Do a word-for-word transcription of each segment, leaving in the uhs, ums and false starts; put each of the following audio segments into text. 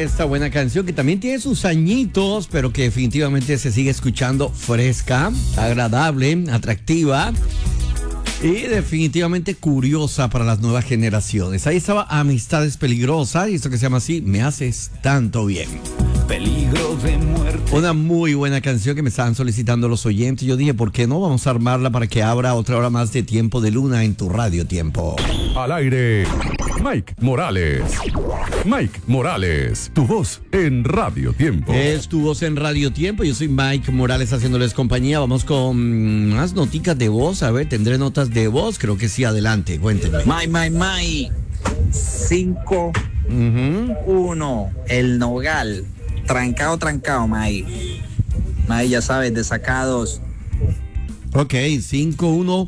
esta buena canción que también tiene sus añitos, pero que definitivamente se sigue escuchando fresca, agradable, atractiva y definitivamente curiosa para las nuevas generaciones. Ahí estaba Amistades Peligrosas y esto que se llama así, Me Haces Tanto Bien. Peligro de muerte. Una muy buena canción que me estaban solicitando los oyentes. Yo dije, ¿por qué no? Vamos a armarla para que abra otra hora más de Tiempo de Luna en tu Radio Tiempo. Al aire, Mike Morales. Mike Morales, tu voz en Radio Tiempo. Es tu voz en Radio Tiempo. Yo soy Mike Morales haciéndoles compañía. Vamos con más noticas de voz. A ver, ¿tendré notas de voz? Creo que sí, adelante, cuéntenme. Mike, Mike, Mike. cinco uno, el Nogal. Trancado, trancado, Mike. Mike, ya sabes, desacados. Ok, cinco uno.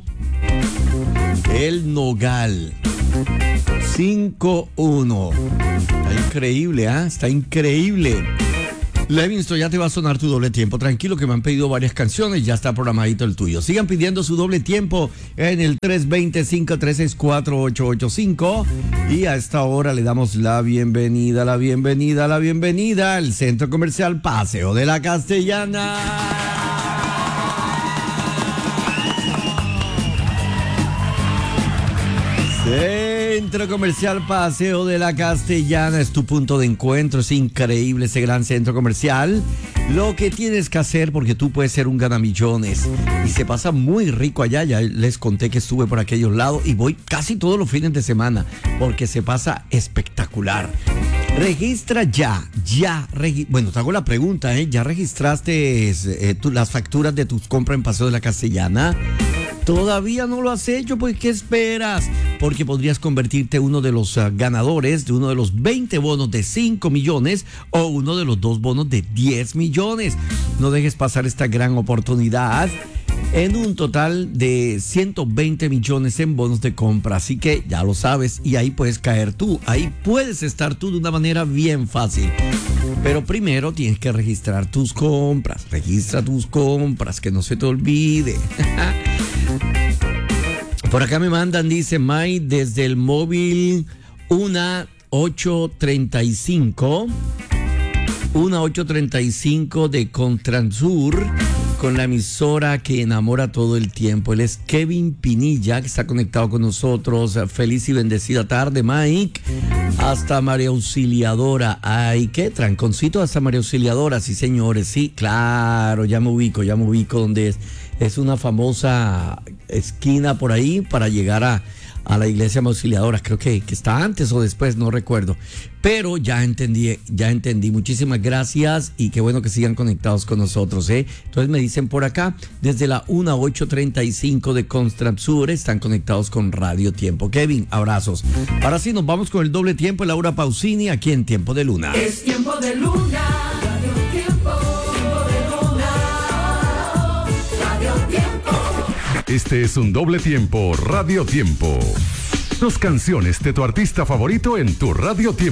El Nogal. cinco uno. Está increíble, ¿ah? ¿eh? Está increíble. Levinston, ya te va a sonar tu doble tiempo. Tranquilo que me han pedido varias canciones, ya está programadito el tuyo. Sigan pidiendo su doble tiempo en el tres dos cero, cinco tres seis cuatro, ocho ocho cinco. Y a esta hora le damos la bienvenida, la bienvenida, la bienvenida al Centro Comercial Paseo de la Castellana. Centro Comercial Paseo de la Castellana es tu punto de encuentro. Es increíble ese gran centro comercial. Lo que tienes que hacer, porque tú puedes ser un ganamillones y se pasa muy rico allá. Ya les conté que estuve por aquellos lados y voy casi todos los fines de semana porque se pasa espectacular. Registra ya, ya, regi- bueno, te hago la pregunta, ¿eh? ¿Ya registraste eh, tu, las facturas de tus compras en Paseo de la Castellana? ¿Todavía no lo has hecho? Pues, ¿qué esperas? Porque podrías convertirte en uno de los uh, ganadores de uno de los veinte bonos de cinco millones o uno de los dos bonos de diez millones. No dejes pasar esta gran oportunidad en un total de ciento veinte millones en bonos de compra. Así que ya lo sabes y ahí puedes caer tú. Ahí puedes estar tú de una manera bien fácil. Pero primero tienes que registrar tus compras. Registra tus compras, que no se te olvide. Por acá me mandan, dice May, desde el móvil una ocho treinta y cinco, una ocho treinta y cinco de Contransur, con la emisora que enamora todo el tiempo. Él es Kevin Pinilla, que está conectado con nosotros. Feliz y bendecida tarde, Mike. Hasta María Auxiliadora. Ay, qué tranconcito hasta María Auxiliadora. Sí, señores, sí, claro, ya me ubico, ya me ubico donde es. Es una famosa esquina por ahí para llegar a, a la iglesia Auxiliadora. Creo que, que está antes o después, no recuerdo. Pero ya entendí, ya entendí. Muchísimas gracias y qué bueno que sigan conectados con nosotros, ¿eh? Entonces me dicen por acá, desde la una ocho treinta y cinco de Constrapsur, están conectados con Radio Tiempo. Kevin, abrazos. Ahora sí, nos vamos con el doble tiempo. Laura Pausini, aquí en Tiempo de Luna. Es Tiempo de Luna. Radio Tiempo. Este es un doble tiempo Radio Tiempo. Dos canciones de tu artista favorito en tu Radio Tiempo.